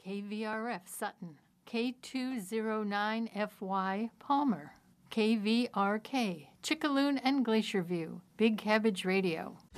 KVRF Sutton, K209FY Palmer, KVRK Chickaloon and Glacier View, Big Cabbage Radio,